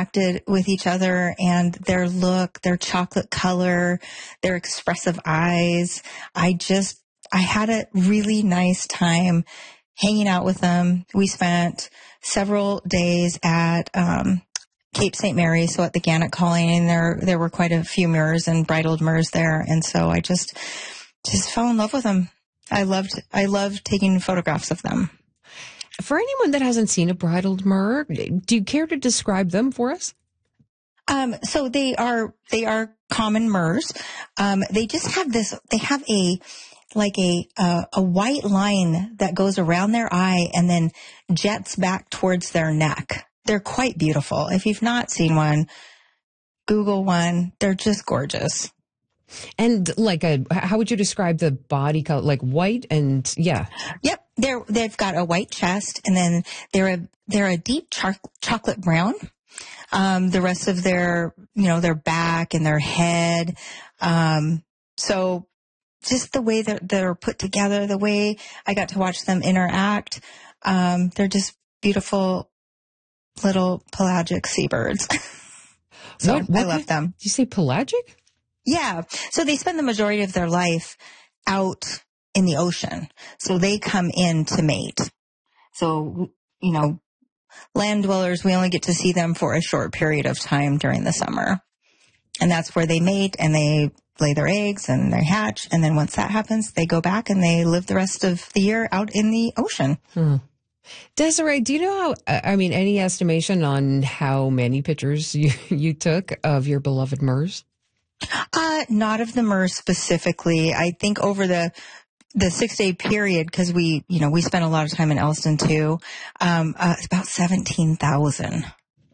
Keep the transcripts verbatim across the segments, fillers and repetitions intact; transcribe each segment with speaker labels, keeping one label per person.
Speaker 1: interacted with each other, and their look, their chocolate color, their expressive eyes. I just, I had a really nice time hanging out with them. We spent several days at um, Cape Saint Mary, so at the Gannett Colony, and there there were quite a few murres and bridled murres there, and so I just just fell in love with them. I loved I loved taking photographs of them.
Speaker 2: For anyone that hasn't seen a bridled murre, do you care to describe them for us?
Speaker 1: Um, so they are they are common murres. Um, they just have this. They have a like a uh, a white line that goes around their eye and then jets back towards their neck. They're quite beautiful. If you've not seen one, Google one. They're just gorgeous.
Speaker 2: And like a, how would you describe the body color? Like white and yeah.
Speaker 1: Yep. They're, they've got a white chest, and then they're a, they're a deep char- chocolate brown. Um, the rest of their, you know, their back and their head. Um, so just the way that they're put together, the way I got to watch them interact. Um, they're just beautiful little pelagic seabirds. So
Speaker 2: what, what
Speaker 1: I love them.
Speaker 2: Did you say pelagic?
Speaker 1: Yeah. So they spend the majority of their life out in the ocean. So they come in to mate. So, you know, land dwellers, we only get to see them for a short period of time during the summer. And that's where they mate and they lay their eggs and they hatch. And then once that happens, they go back and they live the rest of the year out in the ocean.
Speaker 2: Hmm. Desiree, do you know how, I mean, any estimation on how many pictures you, you took of your beloved murres?
Speaker 1: Uh, not of the murres specifically. I think over the the six day period, because we, you know, we spent a lot of time in Elston too. Um, uh, it's about seventeen thousand.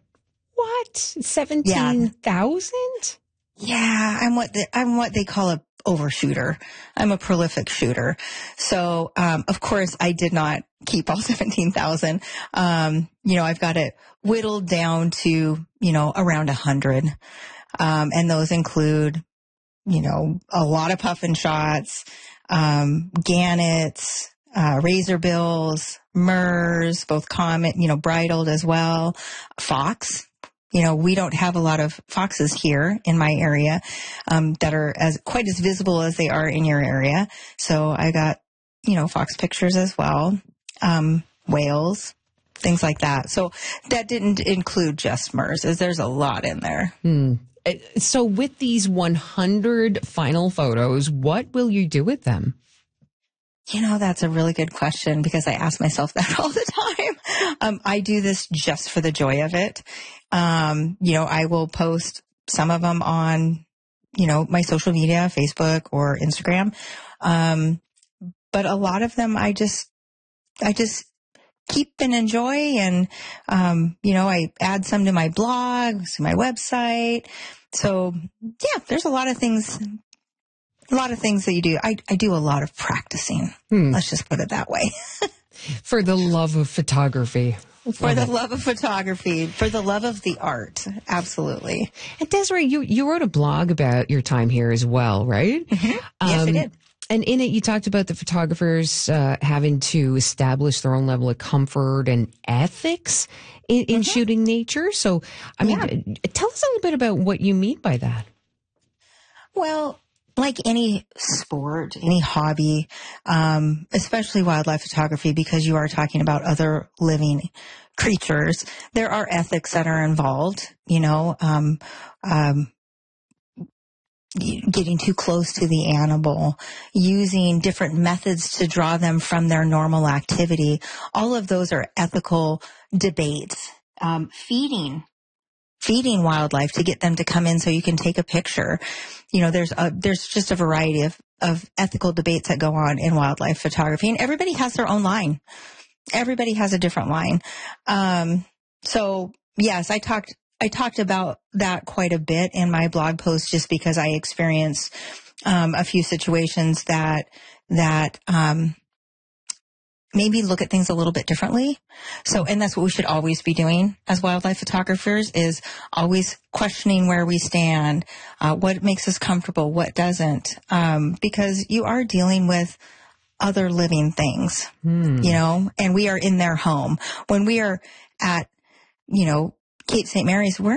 Speaker 2: What? Seventeen thousand?
Speaker 1: Yeah. yeah, I'm what the, I'm what they call a overshooter. I'm a prolific shooter. So, um, of course, I did not keep all seventeen thousand. Um, you know, I've got it whittled down to, you know, around a hundred. Um, and those include, you know, a lot of puffin shots, um, gannets, uh, razorbills, murres, both common, you know, bridled as well, fox. You know, we don't have a lot of foxes here in my area, um, that are as quite as visible as they are in your area. So I got, you know, fox pictures as well, um, whales, things like that. So that didn't include just murres, as there's a lot in there.
Speaker 2: Hmm. So with these one hundred final photos, what will you do with them?
Speaker 1: You know, that's a really good question, because I ask myself that all the time. Um, I do this just for the joy of it. Um, you know, I will post some of them on, you know, my social media, Facebook or Instagram. Um, but a lot of them I just, I just keep and enjoy. And, um, you know, I add some to my blog, to my website. So yeah, there's a lot of things, a lot of things that you do. I, I do a lot of practicing. Hmm. Let's just put it that way.
Speaker 2: For the love of photography.
Speaker 1: For
Speaker 2: love
Speaker 1: the
Speaker 2: it.
Speaker 1: love of photography, for the love of the art. Absolutely.
Speaker 2: And Desiree, you, you wrote a blog about your time here as well, right?
Speaker 1: Mm-hmm. Yes,
Speaker 2: um,
Speaker 1: I did.
Speaker 2: And in it, you talked about the photographers uh, having to establish their own level of comfort and ethics in, in mm-hmm. shooting nature. So, I mean, yeah. tell us a little bit about what you mean by that.
Speaker 1: Well, like any sport, any hobby, um, especially wildlife photography, because you are talking about other living creatures, there are ethics that are involved, you know, um, um, getting too close to the animal, using different methods to draw them from their normal activity. All of those are ethical debates. Um, feeding, feeding wildlife to get them to come in so you can take a picture. You know, there's a, there's just a variety of, of ethical debates that go on in wildlife photography, and everybody has their own line. Everybody has a different line. Um, so yes, I talked, I talked about that quite a bit in my blog post, just because I experienced, um, a few situations that, that, um, maybe look at things a little bit differently. So, and that's what we should always be doing as wildlife photographers, is always questioning where we stand, uh, what makes us comfortable, what doesn't, um, because you are dealing with other living things, hmm. you know, and we are in their home. When we are at, you know, Cape Saint Mary's, we're